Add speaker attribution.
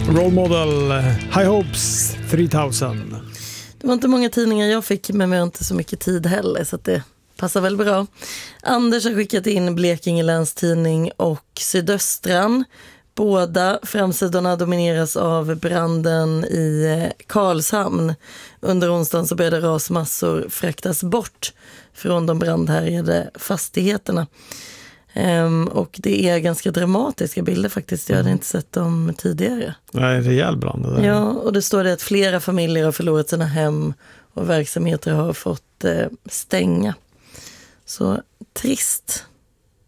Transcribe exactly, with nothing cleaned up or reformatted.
Speaker 1: Role Model, High Hopes tre tusen.
Speaker 2: Det var inte många tidningar jag fick, men vi har inte så mycket tid heller, så att det passar väl bra. Anders har skickat in Blekinge Läns Tidning och Sydöstran. Båda framsidorna domineras av branden i Karlshamn. Under onsdagen så började rasmassor fraktas bort från de brandhärjade fastigheterna. Um, och det är ganska dramatiska bilder faktiskt. Jag hade inte sett dem tidigare.
Speaker 1: Nej, rejäl brand det där.
Speaker 2: Ja, och det står det att flera familjer har förlorat sina hem och verksamheter har fått eh, stänga. Så trist.